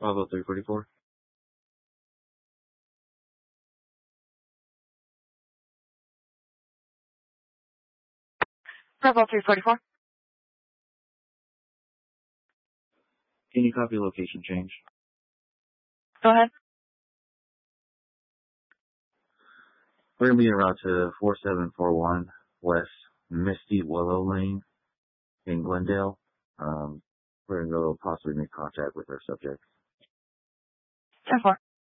Bravo 344. Bravo 344. Can you copy location change? Go ahead. We're going to be en route to 4741 West Misty Willow Lane in Glendale. We're going to go possibly make contact with our subject. 10-4.